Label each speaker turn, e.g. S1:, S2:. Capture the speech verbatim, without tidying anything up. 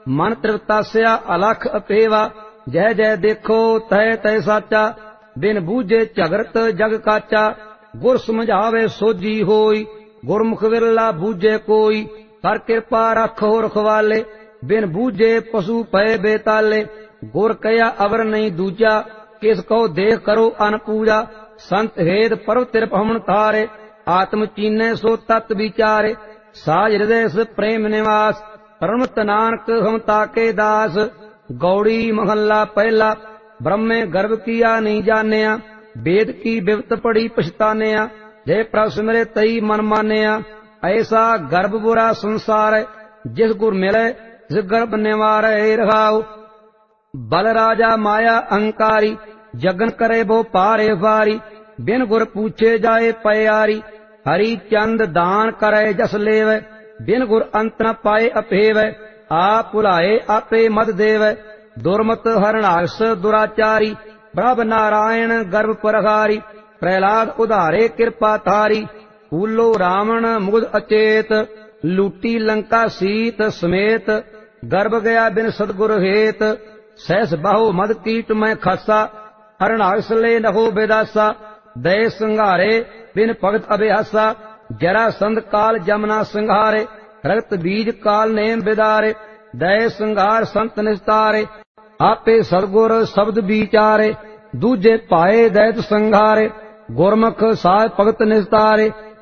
S1: मन तृप्तास्या अलख अपेवा। जय जय देखो तय तय साचा, बिन बूझे झगड़त जग काचा। गुर समझावे सोजी होई, गुरमुख विरला बूझे कोई। कर कृपा रखो रखवाले, बिन बूझे पशु पए बेताले। गुर कया अवर नहीं दूजा, किस को देख करो अन पूजा। संत हेद पर्व तिरप हमन तारे, आत्म चीने सो तत् विचारे। साज हृदय से प्रेम निवास, परमत नानक हम ताके दास। गौड़ी महल्ला पहला, ब्रह्मे गर्भ किया नहीं जानिया। वेद की बिवत पड़ी पछतानिया, जय प्रभ सिमरे तई मन मानिया। ऐसा गर्भ बुरा संसार है, जिस गुर मिले जिस गर्भ निवारे रहाओ। बल राजा माया अहंकारी, जगन करे वो पारे वारी। बिन गुर पूछे जाए प्यारी, हरि चंद दान करे जस लेवे। बिन गुर अंत न पाए अपेवे, आप भुलाए आपे मद देवे। दुर्मत हरणाक्ष दुराचारी, प्रभ नारायण गर्भ परहारी। प्रहलाद उधारे कृपा थारी, फूलो रावण मुगध अचेत। लूटी लंका सीत समेत, गर्भ गया बिन सदगुर हेत। सहस बाहु मद कीट में खासा, हरणाक्ष ले नहो बेदासा। दय संघारे बिन भगत अभिहासा, जरा संध काल जमना संघारे। रक्त बीज काल नेम बिदारे, दय संघार संत निस्तारे। आपे सदगुर शब्द विचारे, दूजे पाए दैत संघारे। गुरमुख साध भगत निस्तारे।